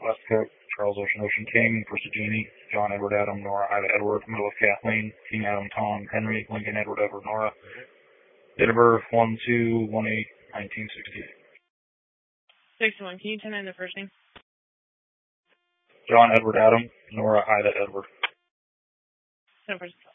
Westcote, Charles Ocean King, Percy Jeannie, John Edward Adam, Nora Ida Edward, middle of Kathleen, King Adam Tom, Henry, Lincoln Edward Edward Nora. Date of birth 12/18/1968. 61. Can you turn in the first name? John Edward Adam, Nora Ida Edward. No, first.